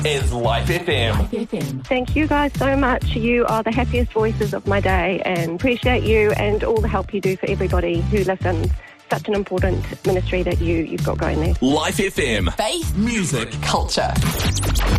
is Life FM. Thank you guys so much. You are the happiest voices of my day, and appreciate you and all the help you do for everybody who listens. Such an important ministry that you've got going there. Life FM. Faith. Music. Culture.